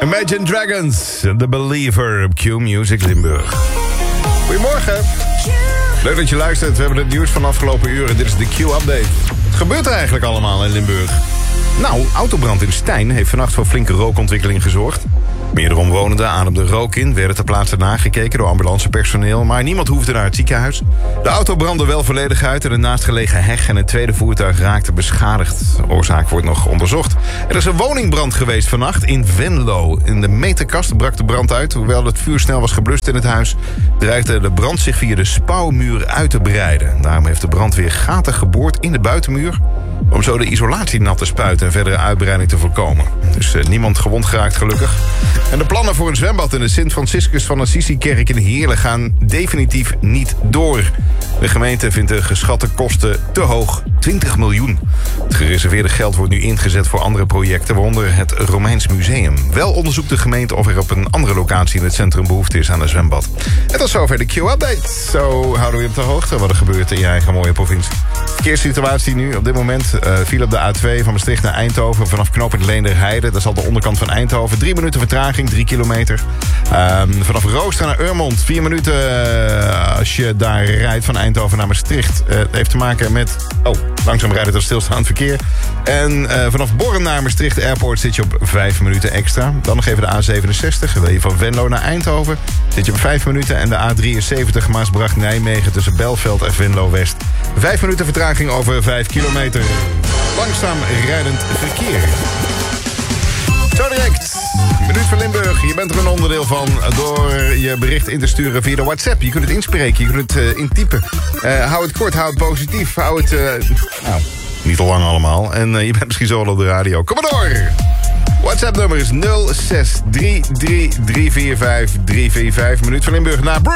Imagine Dragons, The Believer op Q Music Limburg. Goedemorgen. Leuk dat je luistert. We hebben het nieuws van de afgelopen uren. Dit is de Q-update. Wat gebeurt er eigenlijk allemaal in Limburg? Nou, autobrand in Stijn heeft vannacht voor flinke rookontwikkeling gezorgd. Meerdere omwonenden ademden rook in, werden ter plaatse nagekeken door ambulancepersoneel, maar niemand hoefde naar het ziekenhuis. De auto brandde wel volledig uit en een naastgelegen heg en het tweede voertuig raakte beschadigd. De oorzaak wordt nog onderzocht. Er is een woningbrand geweest vannacht in Venlo. In de meterkast brak de brand uit. Hoewel het vuur snel was geblust in het huis, dreigde de brand zich via de spouwmuur uit te breiden. Daarom heeft de brandweer gaten geboord in de buitenmuur om zo de isolatie nat te spuiten en verdere uitbreiding te voorkomen. Dus niemand gewond geraakt, gelukkig. En de plannen voor een zwembad in de Sint-Franciscus van Assisi-kerk in Heerlen gaan definitief niet door. De gemeente vindt de geschatte kosten te hoog, 20 miljoen. Het gereserveerde geld wordt nu ingezet voor andere projecten, waaronder het Romeins Museum. Wel onderzoekt de gemeente of er op een andere locatie in het centrum behoefte is aan een zwembad. En tot zover de Q-update. Zo houden we je op de hoogte wat er gebeurt in je eigen mooie provincie. Verkeerssituatie nu op dit moment. File op de A2 van Maastricht naar Eindhoven vanaf knooppunt Leenderheide. Dat is al de onderkant van Eindhoven. 3 minuten vertraging, 3 kilometer. Vanaf Rooster naar Urmond. 4 minuten als je daar rijdt van Eindhoven naar Maastricht. Het heeft te maken met... langzaam rijden door stilstaand verkeer. En vanaf Borren naar Maastricht Airport zit je op 5 minuten extra. Dan nog even de A67. Wil je van Venlo naar Eindhoven, zit je op 5 minuten. En de A73 Maasbracht-Nijmegen tussen Belveld en Venlo-West. 5 minuten vertraging over 5 kilometer. Langzaam rijdend verkeer. Zo direct. Minuut van Limburg. Je bent er een onderdeel van door je bericht in te sturen via de WhatsApp. Je kunt het inspreken, je kunt het intypen. Hou het kort, hou het positief. Hou het, niet te lang allemaal. En je bent misschien zo wel op de radio. Kom maar door! WhatsApp-nummer is 0633345345. Minuut van Limburg naar